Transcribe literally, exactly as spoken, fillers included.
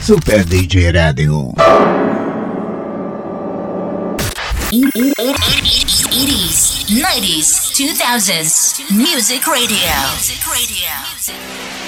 Super dé dzsé Rádió. eighties, nineties, two thousands Music Radio. Music Radio.